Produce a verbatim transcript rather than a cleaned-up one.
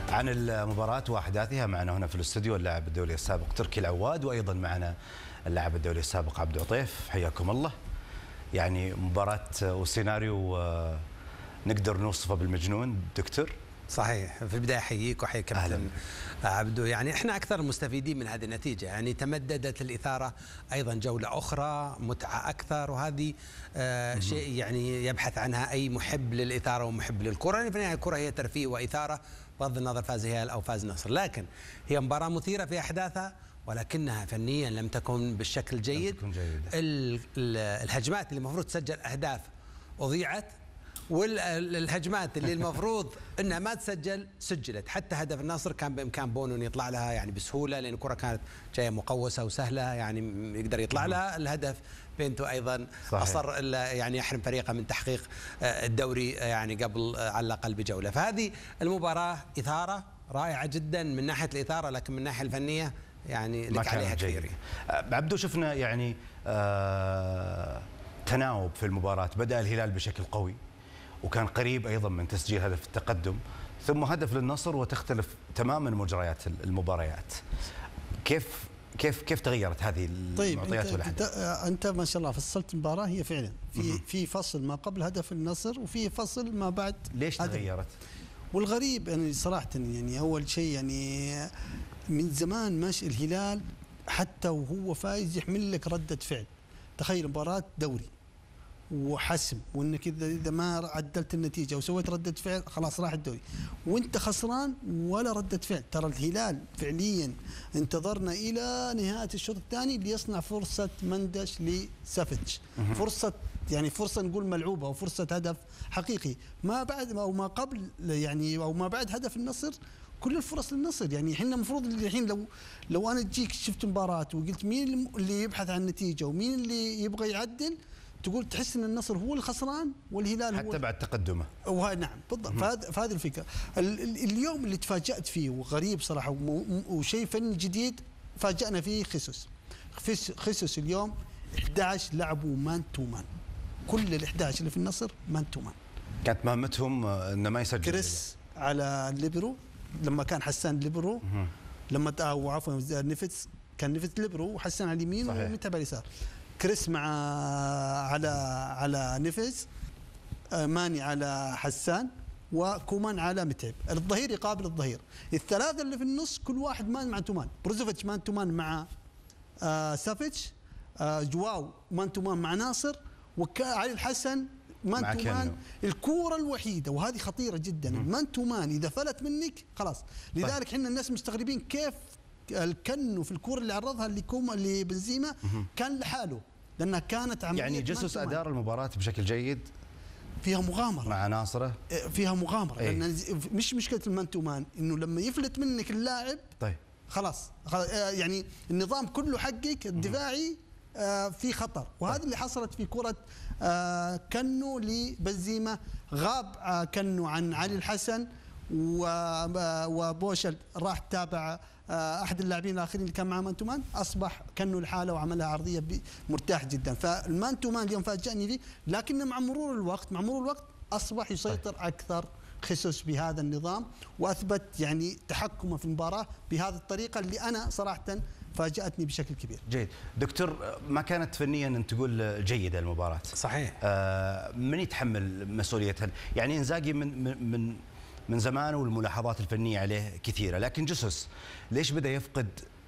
عن المباراة واحداثها معنا هنا في الاستوديو اللاعب الدولي السابق تركي العواد، وايضا معنا اللاعب الدولي السابق عبد عطيف. حياكم الله. يعني مباراة وسيناريو نقدر نوصفه بالمجنون دكتور. صحيح. في البدايه احييك واحيي كابتن عبدو. يعني احنا اكثر المستفيدين من هذه النتيجه، يعني تمددت الاثاره ايضا جوله اخرى، متعه اكثر، وهذه آه شيء يعني يبحث عنها اي محب للاثاره ومحب للكره، يعني في النهايه الكره هي ترفيه واثاره بغض النظر فاز هلال او فاز نصر، لكن هي مباراه مثيره في احداثها ولكنها فنيا لم تكن بالشكل الجيد. الهجمات اللي المفروض تسجل اهداف اضيعت، والهجمات اللي المفروض انها ما تسجل سجلت. حتى هدف النصر كان بامكان بونو ان يطلع لها يعني بسهوله، لان الكره كانت جايه مقوسه وسهله يعني يقدر يطلع لها. الهدف بينتو ايضا صحيح. اصر يعني يحرم فريقه من تحقيق الدوري يعني قبل على الاقل بجوله. فهذه المباراه اثاره رائعه جدا من ناحيه الاثاره، لكن من الناحيه الفنيه يعني لك عليها كثير. عبدو شفنا يعني آه تناوب في المباراه، بدا الهلال بشكل قوي وكان قريب ايضا من تسجيل هدف التقدم، ثم هدف للنصر وتختلف تماما مجريات المباريات. كيف كيف كيف تغيرت هذه المعطيات طيب والاحداث؟ انت, انت ما شاء الله فصلت المباراه. هي فعلا في في فصل ما قبل هدف النصر وفي فصل ما بعد. ليش تغيرت؟ والغريب يعني صراحه يعني اول شيء يعني من زمان ماشي الهلال حتى وهو فايز يحمل لك رده فعل. تخيل مباراه دوري وحسم، وانك اذا اذا ما عدلت النتيجه وسويت رده فعل خلاص راح الدوري، وانت خسران ولا رده فعل. ترى الهلال فعليا انتظرنا الى نهايه الشوط الثاني ليصنع فرصه مندش لسافيتش، فرصه يعني فرصه نقول ملعوبه وفرصه هدف حقيقي. ما بعد او ما قبل يعني او ما بعد هدف النصر كل الفرص للنصر. يعني احنا المفروض الحين لو لو انا جيك شفت مباراه وقلت مين اللي يبحث عن النتيجه ومين اللي يبغى يعدل، تقول تحس ان النصر هو الخسران والهلال حتى هو بعد تقدمه. نعم بالضبط. فهذه الفكره. اليوم اللي تفاجات فيه وغريب صراحه وشيء فني جديد فاجأنا فيه خيسوس. خيسوس اليوم أحد عشر لعبوا مان تو مان، كل ال أحد عشر اللي في النصر مان تو مان. كانت مهمتهم انه ما يسجل. كريس على الليبرو لما كان حسان ليبرو، لما او عفوا نيفتس كان نيفتس ليبرو وحسان على اليمين ومتابع اليسار. كريس مع على على نيفز، ماني على حسان، وكومان على متعب. الظهير يقابل الظهير. الثلاثه اللي في النص كل واحد مان مع تومان. بروزوفيتش مان تومان مع آه سافيتش، آه جواو مان تومان مع ناصر، وعلي الحسن مان تومان. الكوره الوحيده وهذه خطيره جدا، المان تومان اذا فلت منك خلاص. لذلك احنا الناس مستغربين كيف الكنو في الكوره اللي عرضها اللي كوما اللي بنزيما كان لحاله، لانها كانت عمليه. يعني جيسوس ادار المباراه بشكل جيد، فيها مغامره مع ناصره، فيها مغامره. أي. لان مش مشكله المان تو مان انه لما يفلت منك اللاعب طيب خلاص, خلاص يعني النظام كله حقك الدفاعي في خطر. وهذا اللي حصلت في كره كنو لبنزيما. غاب كنو عن علي الحسن، وبوشل راح تابع احد اللاعبين الاخرين اللي كان معه مان تو مان، اصبح كانه لحاله وعملها عرضيه مرتاح جدا. فالمان تو مان اليوم فاجأني فيه، لكن مع مرور الوقت مع مرور الوقت اصبح يسيطر اكثر خيسوس بهذا النظام، واثبت يعني تحكمه في المباراه بهذه الطريقه اللي انا صراحه فاجأتني بشكل كبير. جيد دكتور، ما كانت فنيا ان تقول جيده المباراه. صحيح. آه من يتحمل مسؤوليتها؟ يعني انزاجي من من من زمان والملاحظات الفنيه عليه كثيره، لكن جيسوس ليش بدا يفقد